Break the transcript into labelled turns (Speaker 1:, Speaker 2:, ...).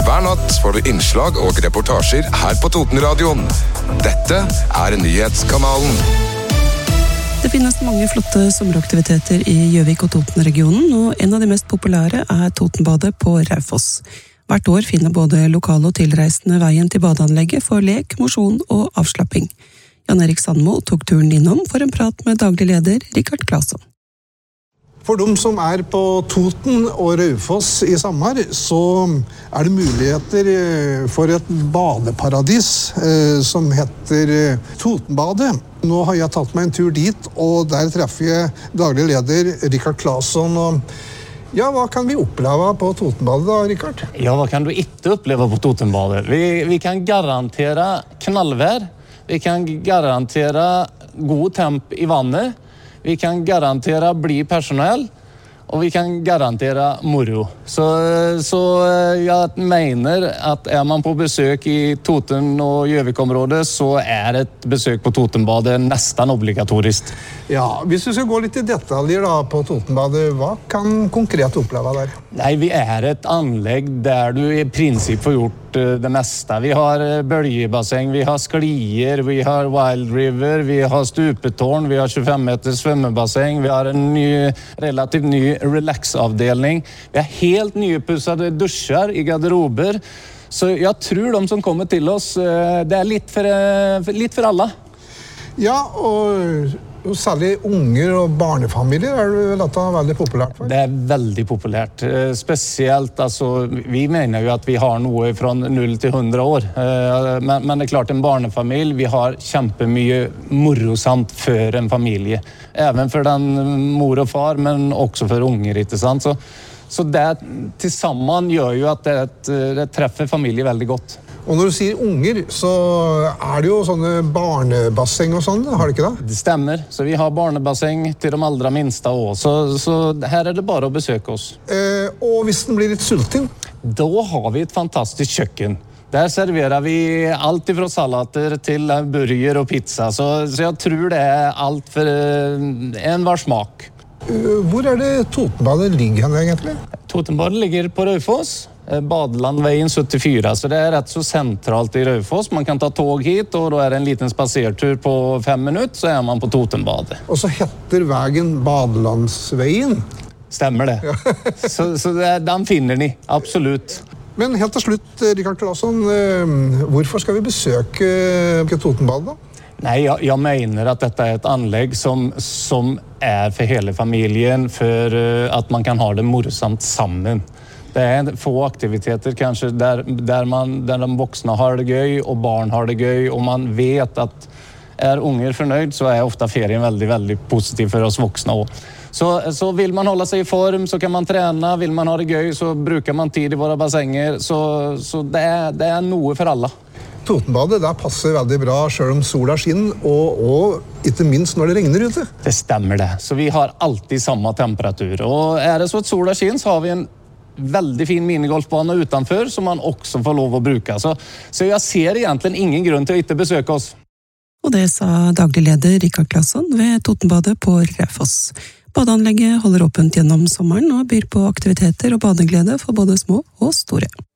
Speaker 1: Hver natt får du innslag og reportasjer her på Totenradioen. Dette nyhetskanalen.
Speaker 2: Det finnes mange flotte sommeraktiviteter i Gjøvik og Toten-regionen, og en av de mest populære Totenbadet på Raufoss. Hvert år finner både lokale og tilreisende veien til badeanlegget for lek, mosjon og avslapping. Jan Erik Sandmo tok turen innom for en prat med daglig leder Rikard Claesson.
Speaker 3: For de som på Toten og Raufoss i sommer, så det muligheter for et badeparadis som heter Totenbadet. Nå har jeg tatt meg en tur dit, og der treffer jeg daglig leder Rikard Claesson. Ja, hva kan vi oppleve på Totenbadet da, Rikard?
Speaker 4: Ja, hva kan du ikke oppleve på Totenbadet? Vi kan garantere knallvær, vi kan garantere god temp i vannet, vi kan garantere bli personell, og vi kan garantere moro. Så jeg mener at man på besøk i Toten- og Gjøvik-området, så et besøk på Totenbadet nesten obligatorisk.
Speaker 3: Ja, hvis du skal gå litt i detaljer da, på Totenbadet, hva kan konkret oppleve der?
Speaker 4: Nei, vi et anlegg der du i prinsipp får gjort det meste. Vi har bølgebasseng, vi har sklier, vi har Wild River, vi har stupetårn, vi har 25 meter svømmebasseng, vi har en relativt ny relax-avdelning. Vi har helt nypussede dusjer i garderober. Så jeg tror de som kommer til oss, det litt for alle. Ja, og særlig unger og barnefamilier det vel at det veldig populært for? Det veldig populært. Spesielt, altså, vi mener jo at vi har noe fra 0 til 100 år. Men det klart en barnefamilie, vi har kjempemye morosamt for en familie. Even for den mor og far, men også for unger, ikke sant? Så det til sammen gjør jo at det treffer familie veldig godt.
Speaker 3: Og når du sier unger, så det jo sånne barnebasseng og sånn, har det ikke det?
Speaker 4: Det stemmer, så vi har barnebasseng til de allra minste også, så her det bare å besøke oss.
Speaker 3: Og hvis den blir litt sulten?
Speaker 4: Da har vi et fantastisk kjøkken. Der serverer vi alt fra salater til burger og pizza, så jeg tror det alt for enhver smak.
Speaker 3: Hvor det Totenbadet ligger egentlig?
Speaker 4: Totenbadet ligger på Raufoss, Badelandveien 74, så det rett så sentralt i Raufoss. Man kan ta tog hit, og da det en liten spasertur på 5 minutter, så man på Totenbadet.
Speaker 3: Og så heter veien Badelandsveien?
Speaker 4: Stemmer det. Så den finner ni, absolutt.
Speaker 3: Men helt til slutt, Rikard Claesson, hvorfor skal vi besøke Totenbadet da?
Speaker 4: Nei, jeg mener at dette et anlegg som for hele familien, for at man kan ha det morsomt sammen. Det få aktiviteter kanskje der de voksne har det gøy, og barn har det gøy, og man vet at unger fornøyd, så ofte ferien veldig, veldig positiv for oss voksne også. Så vil man holde seg i form, så kan man trene, vil man ha det gøy, så bruker man tid i våre bassenger, så det noe for alle.
Speaker 3: Totenbadet, der passer veldig bra selv om sola skinner, og ikke minst når det regner ute.
Speaker 4: Det stemmer det, så vi har alltid samme temperatur. Og det så at sola skinner, så har vi en veldig fin minigolfbane utenfor, som man også får lov å bruke. Så jeg ser egentlig ingen grunn til å ikke besøke oss.
Speaker 2: Og det sa daglig leder Rikard Claesson ved Totenbadet på Raufoss. Badeanlegget holder åpent gjennom sommeren og byr på aktiviteter og badeglede for både små og store.